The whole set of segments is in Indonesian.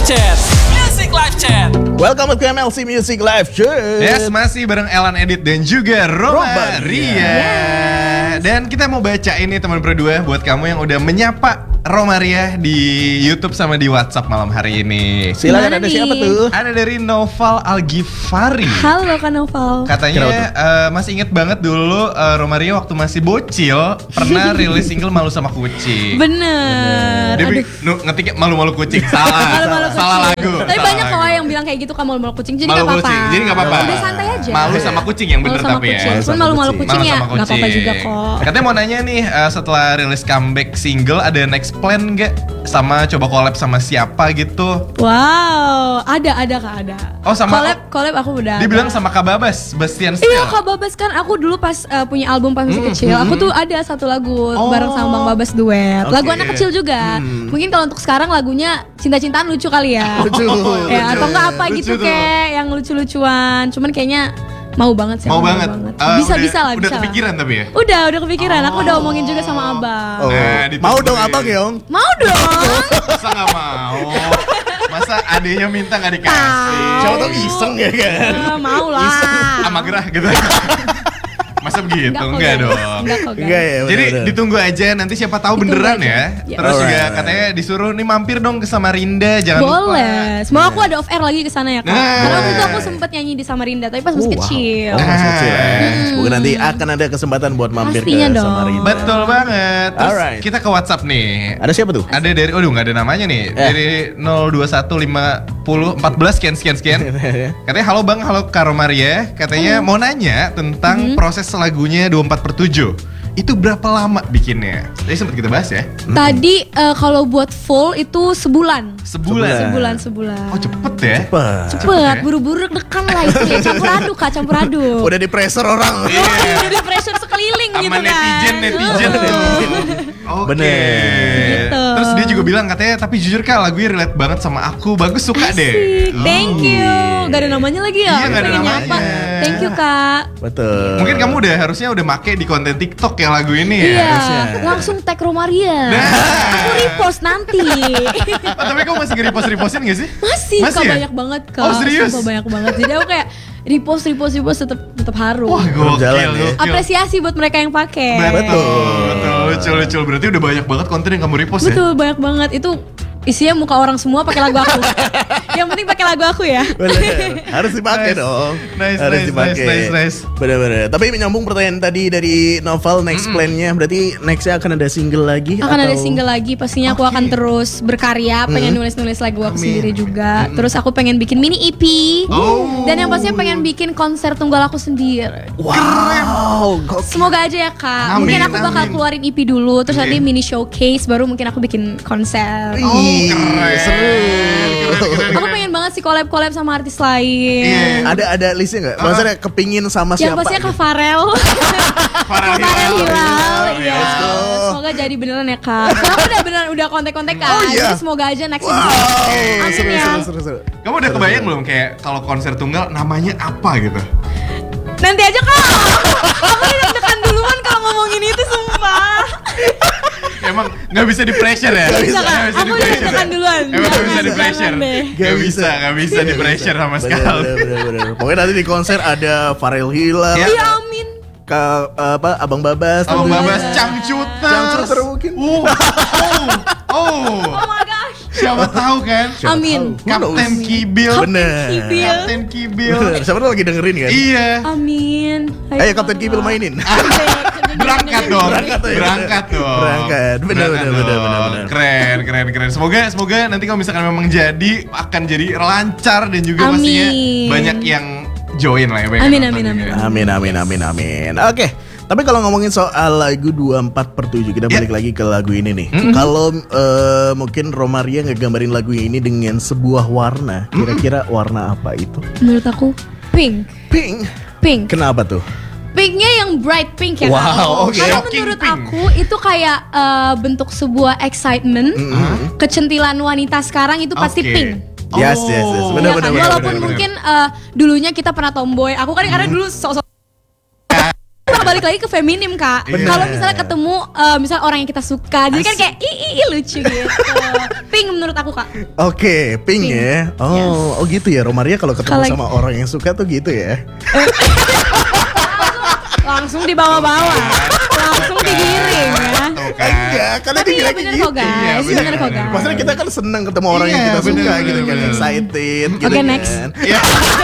Chat. Music Live Chat. Welcome to MLC Music Live Chat. Yes, masih bareng Elan Edit dan juga Roma Ria. Dan kita mau baca ini teman berdua buat kamu yang udah menyapa Romaria di YouTube sama di WhatsApp malam hari ini. Silakan, ada siapa tuh? Ada dari Noval Algifari. Halo Kak Noval. Katanya masih inget banget dulu Romaria waktu masih bocil pernah rilis single Malu Sama Kucing. Bener. Dia ngetiknya Malu-Malu Kucing. Salah lagu. Tapi banyak kok yang bilang kayak gitu, Kak, malu-malu kucing. Jadi gak Malu-malu apa-apa. kucing, jadi gak apa-apa. Udah santai aja. Malu sama kucing yang bener tapi ya. Cuman malu-malu kucing ya Malu sama gak apa-apa kucing. juga kok. Katanya mau nanya nih, setelah rilis comeback single ada next plan gak? Sama coba collab sama siapa gitu? Wow, ada Kak, ada. Oh, sama collab aku udah. Dia bilang sama Kak Babas, Bastian Steel. Iya, Kak Babas kan aku dulu pas punya album pas masih kecil, aku tuh ada satu lagu bareng sama Bang Babas duet. Lagu anak kecil juga. Mungkin kalau untuk sekarang lagunya cinta-cintaan lucu kali ya. Lucu. Ya, atau enggak apa Lucu gitu tuh. kayak yang lucu-lucuan. Cuman kayaknya mau banget sih. Mau banget. Bisa lah. Udah kepikiran tapi ya? Udah kepikiran. Aku udah omongin juga sama Abang. Mau dong abang Yong? Mau dong. Masa gak mau? Masa adenya minta gak dikasih? Siapa tau iseng ya kan? Mau lah. Sama gerah gitu. Masa begitu? Enggak dong. Enggak ya. Jadi ditunggu aja, nanti siapa tahu Ditunggu beneran aja. ya. Ya. Terus juga Alright. katanya disuruh nih mampir dong ke Samarinda, jangan lupa. Boleh. Semoga aku ada off air lagi ke sana ya, Kak. Nah. Karena waktu itu aku sempet nyanyi di Samarinda, tapi pas masih kecil. Oh, masih kecil ya. Semoga nanti akan ada kesempatan buat mampir Pastinya ke dong. Samarinda. Betul banget. Terus Alright. kita ke WhatsApp nih. Ada siapa tuh? Ada dari, nggak ada namanya nih. Dari 0215014 sekian. Katanya halo Bang, halo Karo Maria. Katanya mau nanya tentang proses lagunya 24/7. Itu berapa lama bikinnya? Tadi sempat kita bahas ya. Tadi kalau buat full itu sebulan. Sebulan. Sebulan. Oh cepet ya? Cepet, buru-buru deg-degan lah itu ya. Campur aduk. Udah di pressure orang. Udah di pressure sekeliling Sama gitu kan. netizen tuh. Oke. Bener. Gitu. Terus dia juga bilang katanya, tapi jujur Kak lagunya relate banget sama aku. Bagus, suka deh. Asik, thank you. Gak ada namanya lagi ya? Iya, Aku gak ada pengen namanya. nyapa. Thank you Kak. Betul. Mungkin kamu harusnya udah make di konten TikTok ya lagu ini ya. Iya, harusnya. langsung tag Romaria. Nah. Aku repost nanti. Oh, tapi kamu masih nge-repost-repostin gak sih? Masih Kak, ya? banyak banget Kak. Oh, serius? Sumpah banyak banget. Jadi aku kayak repost tetap harus. Wah, Jalan gokil. ya. Apresiasi buat mereka yang pakai. Betul. Lucu. Berarti udah banyak banget konten yang kamu repost ya? Betul, banyak banget. Itu isinya muka orang semua pakai lagu aku. Yang penting pakai lagu aku ya. Bener. Harus dipakai dong. Harus dipakai. Nice. Bener. Tapi menyambung pertanyaan tadi dari Novel, next plan-nya berarti nextnya akan ada single lagi? Akan ada atau- single lagi, pastinya aku akan terus berkarya, pengen nulis-nulis lagu aku sendiri juga. Terus aku pengen bikin mini EP. Dan yang pastinya pengen bikin konser tunggal aku sendiri. Wow, gokil. Semoga aja ya Kak. Amin, Mungkin aku bakal amin. keluarin EP dulu, terus nanti mini showcase, baru mungkin aku bikin konser. Ih, seru. Aku pengen banget sih collab sama artis lain. Ada listnya nggak? Maksudnya kepingin sama Yang siapa? pastinya Kak Farel. Farel Farel Hilal. Iya. Let's go. Semoga jadi beneran ya Kak. Karena aku udah kontak-kontak kan. Oh, iya. Jadi semoga aja next Wow, Amin ya. seru. Kamu udah kebayang belum kayak kalau konser tunggal namanya apa gitu? Nanti aja Kak. Aku udah deg-degan duluan kalau ngomongin itu sumpah. Emang nggak bisa di pressure ya? Bisa Kak. Nggak bisa Aku udah deg-degan duluan. Emang nggak bisa di Jangan pressure? deh. Nggak bisa di pressure sama sekali. Bener. Pokoknya nanti di konser ada Farel Hilal, Ya. Iya amin. Abang Babas, Abang tentunya. Babas, Cangcuter. Cangcuter mungkin. Oh, Oh my gosh. siapa tahu kan? Amin. Kapten Kibil. Bener. Kibil. Kapten Kibil. Bener. Siapa tuh lagi dengerin kan? Iya. Amin. Ayo Kapten Kibil mainin. Berangkat dong. Berangkat dong. Bener. dong. Keren. Semoga nanti kalau misalkan memang jadi akan jadi lancar dan juga pastinya Amin. banyak yang join lah ya. banyak Amin, yang nonton amin, juga. Amin. Oke. Tapi kalau ngomongin soal lagu 24/7, kita balik lagi ke lagu ini nih. Kalau mungkin Romaria ngegambarin lagu ini dengan sebuah warna, kira-kira warna apa itu? Menurut aku pink. Pink. Kenapa tuh? Pinknya yang bright pink ya. Wow, oke. Karena Shocking menurut pink. aku itu kayak bentuk sebuah excitement, kecentilan wanita sekarang itu pasti Oke. pink. Yes. Iya kan? Walaupun mungkin dulunya kita pernah tomboy. Aku kan karena dulu sok-sok balik lagi ke feminim kak. Kalau misalnya ketemu misalnya orang yang kita suka, jadi kan kayak ih lucu gitu. Pink menurut aku kak. Oke, pink ya. Oh gitu ya. Romaria kalau ketemu Kalau- sama orang yang suka tuh gitu ya. Langsung dibawa-bawa, langsung digiring ya. Tuh kan. Enggak, karena Tapi iya dibilangnya bener gitu. kok guys, Iya, bener kok guys. Maksudnya kita kan seneng ketemu orang yang Iya, kita suka bener, gitu kan, bener. excited gitu Oke, kan. next. Iya.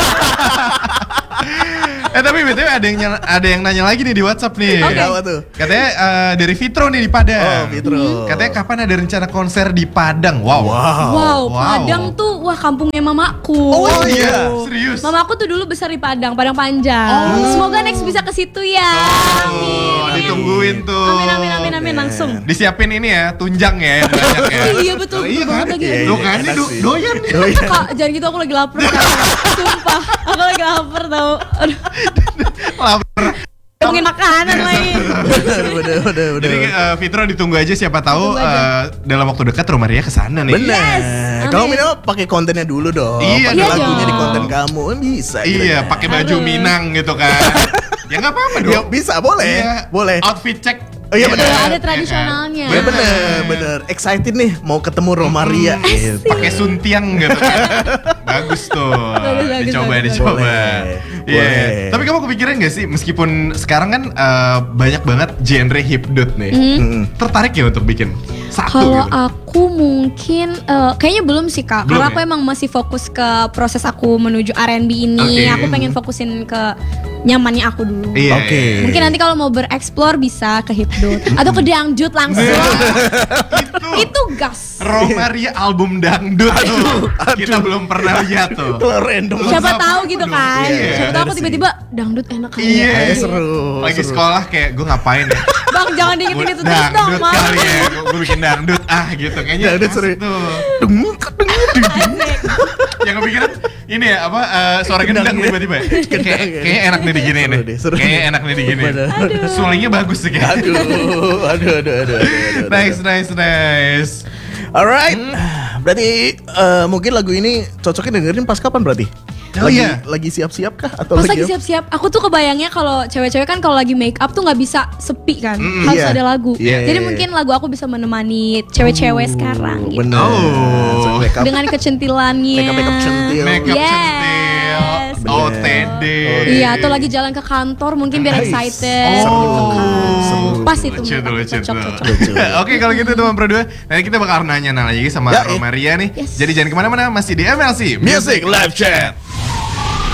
Tapi BTW ada yang nanya lagi nih di WhatsApp nih. Oke. Apa tuh? Katanya dari Fitro nih di Padang. Oh, Fitro. Katanya kapan ada rencana konser di Padang? Wow. Wow, Wow. Padang tuh wah kampungnya mamaku. Oh iya, serius. Mamaku tuh dulu besar di Padang Panjang. Semoga next bisa ke situ ya. Oh, ditungguin tuh. Amin langsung. Disiapin ini ya, tunjang ya yang banyak ya. Iya betul, Oh, iya betul banget kan? lagi. Iya, Tuh kan, enak ini sih. doyan nih. Doyan. Kak, jangan gitu aku lagi lapar Kak. Sumpah, aku lagi lapar tau. Aduh, Lapar. ngomongin makanan lagi. Bener. Jadi Fitro ditunggu aja, siapa tahu Ditunggu aja. dalam waktu dekat Romaria kesana nih. Bener. Yes, Kalau amin. minimal pakai kontennya dulu dong. Iya Pakai dong. lagunya di Iya konten dong. kamu bisa. gitu Iya, kan. pakai baju Harus. Minang gitu kan. Ya nggak apa-apa dong. Ya bisa, boleh. Iya. Boleh. Outfit check. Oh, iya, bener. kan? Ada tradisionalnya. Ya bener. Excited nih mau ketemu Romaria. Gitu. Pakai suntiang gitu kan. Bagus tuh. Bagus, Dicoba. bagus. Boleh. Iya. Boleh. Tapi kamu kepikiran gak sih, meskipun sekarang kan banyak banget genre hipdot nih. Tertarik ya untuk bikin satu Kalau gitu? aku mungkin kayaknya belum sih kak. Belum Karena ya? aku emang masih fokus ke proses aku menuju R&B ini. Oke. Aku pengen fokusin ke nyamannya aku dulu. Iya. Oke. Mungkin nanti kalau mau bereksplor bisa ke hipdot atau ke dangdut langsung. Itu gas. Romaria album dangdut tuh. Kita belum pernah lihat tuh. Kalau random. Siapa Sama tahu aku gitu dong. kan. Iya, Siapa tahu bener aku sih. tiba-tiba dangdut enak kali Iya, ya. seru. Lagi seru. sekolah kayak gue ngapain ya? Bang jangan diingetin itu terus dong, Dangdut Mam. kali ya, gue bikin dangdut gitu kayaknya. Dangdut asik seru. tuh. Asik. Yang kepikiran ini ya apa suara gendang Gendang ya. tiba-tiba ya? Gendang ya. Kayaknya enak nih digini Seru nih. deh, seru Kayaknya deh. enak nih digini. Bener. Sulingnya bagus sih kayaknya. Aduh. Nice. Alright. Berarti mungkin lagu ini cocoknya dengerin pas kapan berarti? Oh, lagi, iya. lagi siap-siap kah atau Pas lagi lagi siap-siap, aku tuh kebayangnya kalau cewek-cewek kan kalau lagi make up tuh nggak bisa sepi kan, harus Iya. ada lagu. Iya, Jadi iya, mungkin lagu aku bisa menemani cewek-cewek sekarang gitu. Bener. Oh. Make up, Dengan kecentilannya. make up centil. Make up Yes. centil. Bener. OTD. Iya, atau lagi jalan ke kantor mungkin biar Nice. excited Oh. gitu kan. Seru. Pas itu Lucu tuh, lucu tuh. cocok. Oke, kalau gitu teman Pro 2, nanti kita bakal nanya lagi sama Ya, Romaria nih. Yes. Jadi jangan kemana-mana, masih di MLC Music Live Chat.